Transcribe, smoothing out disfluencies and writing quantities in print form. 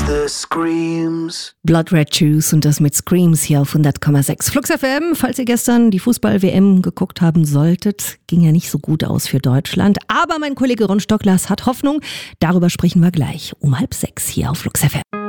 the screams. Blood Red Shoes und das mit Screams hier auf 100,6 Flux FM. Falls ihr gestern die Fußball-WM geguckt haben solltet, ging ja nicht so gut aus für Deutschland. Aber mein Kollege Ron Stocklas hat Hoffnung. Darüber sprechen wir gleich um 5:30 hier auf Flux FM.